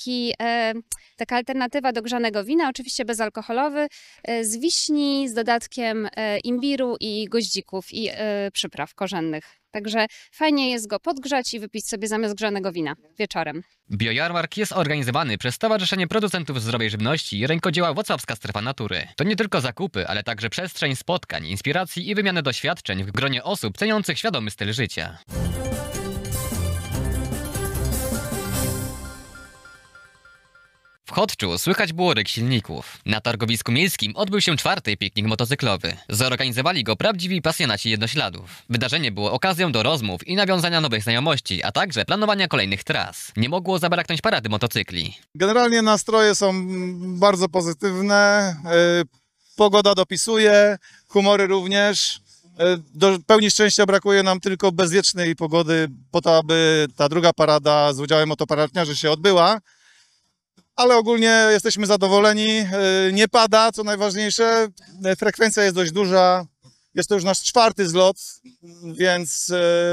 taka alternatywa do grzanego wina, oczywiście bezalkoholowy, z wiśni, z dodatkiem imbiru i goździków i przypraw korzennych. Także fajnie jest go podgrzać i wypić sobie zamiast grzanego wina wieczorem. Biojarmark jest organizowany przez Stowarzyszenie Producentów Zdrowej Żywności i Rękodzieła Włocławska Strefa Natury. To nie tylko zakupy, ale także przestrzeń spotkań, inspiracji i wymiany doświadczeń w gronie osób ceniących świadomy styl życia. W Chodczu słychać było ryk silników. Na targowisku miejskim odbył się 4. piknik motocyklowy. Zorganizowali go prawdziwi pasjonaci jednośladów. Wydarzenie było okazją do rozmów i nawiązania nowych znajomości, a także planowania kolejnych tras. Nie mogło zabraknąć parady motocykli. Generalnie nastroje są bardzo pozytywne, pogoda dopisuje, humory również. Do pełni szczęścia brakuje nam tylko bezwiecznej pogody po to, aby ta druga parada z udziałem motoparadniarzy się odbyła. Ale ogólnie jesteśmy zadowoleni, nie pada, co najważniejsze, frekwencja jest dość duża, jest to już nasz 4. zlot, więc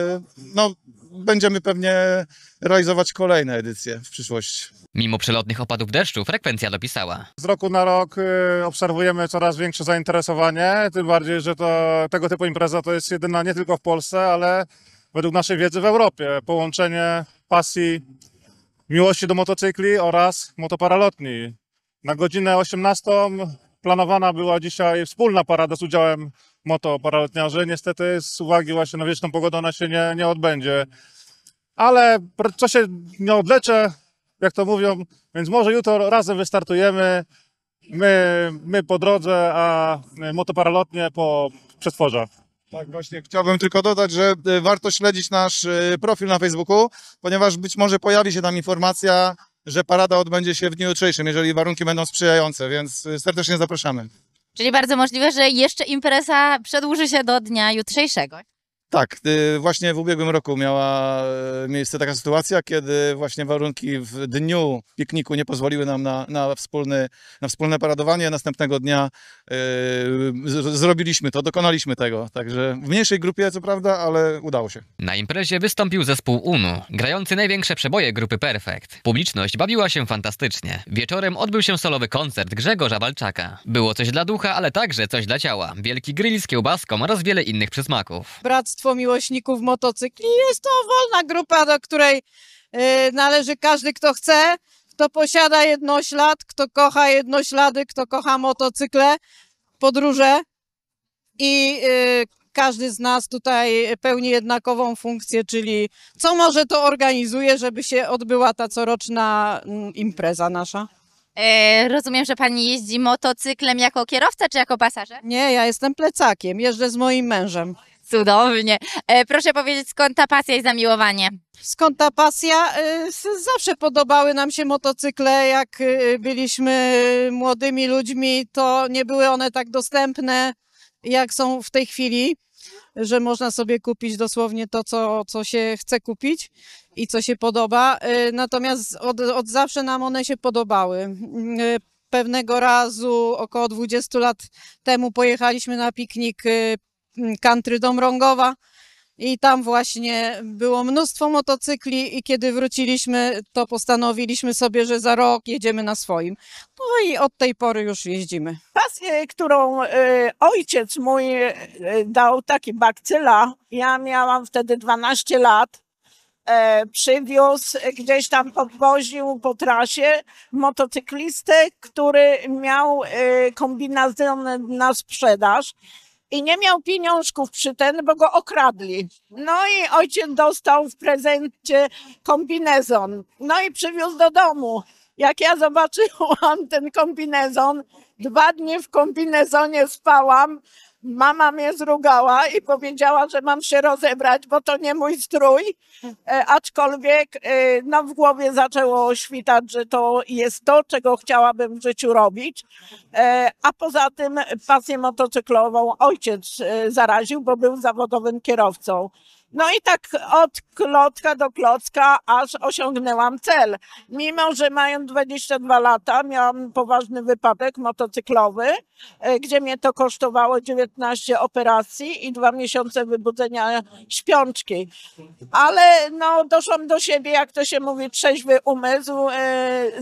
będziemy pewnie realizować kolejne edycje w przyszłości. Mimo przelotnych opadów deszczu frekwencja dopisała. Z roku na rok obserwujemy coraz większe zainteresowanie, tym bardziej, że tego typu impreza to jest jedyna nie tylko w Polsce, ale według naszej wiedzy w Europie. Połączenie pasji, miłości do motocykli oraz motoparalotni. Na godzinę 18 planowana była dzisiaj wspólna parada z udziałem motoparalotniarzy. Niestety z uwagi właśnie na wieczną pogodę ona się nie odbędzie. Ale co się nie odlecze, jak to mówią, więc może jutro razem wystartujemy. My po drodze, a motoparalotnie po przetworze. Tak, właśnie chciałbym tylko dodać, że warto śledzić nasz profil na Facebooku, ponieważ być może pojawi się tam informacja, że parada odbędzie się w dniu jutrzejszym, jeżeli warunki będą sprzyjające, więc serdecznie zapraszamy. Czyli bardzo możliwe, że jeszcze impreza przedłuży się do dnia jutrzejszego. Tak, właśnie w ubiegłym roku miała miejsce taka sytuacja, kiedy właśnie warunki w dniu pikniku nie pozwoliły nam na wspólne paradowanie. Następnego dnia zrobiliśmy to, dokonaliśmy tego. Także w mniejszej grupie, co prawda, ale udało się. Na imprezie wystąpił zespół UNU, grający największe przeboje grupy Perfekt. Publiczność bawiła się fantastycznie. Wieczorem odbył się solowy koncert Grzegorza Walczaka. Było coś dla ducha, ale także coś dla ciała. Wielki grill z kiełbaską oraz wiele innych przysmaków. Bractwo Miłośników Motocykli. Jest to wolna grupa, do której należy każdy, kto chce, kto posiada jednoślad, kto kocha jednoślady, kto kocha motocykle, podróże i każdy z nas tutaj pełni jednakową funkcję, czyli co może to organizuje, żeby się odbyła ta coroczna impreza nasza. Rozumiem, że pani jeździ motocyklem jako kierowca czy jako pasażer? Nie, ja jestem plecakiem, jeżdżę z moim mężem. Cudownie. Proszę powiedzieć, skąd ta pasja i zamiłowanie? Skąd ta pasja? Zawsze podobały nam się motocykle. Jak byliśmy młodymi ludźmi, to nie były one tak dostępne, jak są w tej chwili, że można sobie kupić dosłownie to, co się chce kupić i co się podoba. Natomiast od zawsze nam one się podobały. Pewnego razu, około 20 lat temu, pojechaliśmy na piknik Country do Mrągowa i tam właśnie było mnóstwo motocykli i kiedy wróciliśmy, to postanowiliśmy sobie, że za rok jedziemy na swoim. No i od tej pory już jeździmy. Pasję, którą ojciec mój dał, taki bakcyla, ja miałam wtedy 12 lat, przywiózł, gdzieś tam podwoził po trasie motocyklistę, który miał kombinezon na sprzedaż. I nie miał pieniążków przy bo go okradli. No i ojciec dostał w prezencie kombinezon. No i przywiózł do domu. Jak ja zobaczyłam ten kombinezon, 2 dni w kombinezonie spałam, mama mnie zrugała i powiedziała, że mam się rozebrać, bo to nie mój strój. Aczkolwiek no, w głowie zaczęło świtać, że to jest to, czego chciałabym w życiu robić. A poza tym pasję motocyklową ojciec zaraził, bo był zawodowym kierowcą. No i tak od klocka do klocka, aż osiągnęłam cel. Mimo że mając 22 lata, miałam poważny wypadek motocyklowy, gdzie mnie to kosztowało 19 operacji i 2 miesiące wybudzenia śpiączki. Ale no, doszłam do siebie, jak to się mówi, trzeźwy umysł.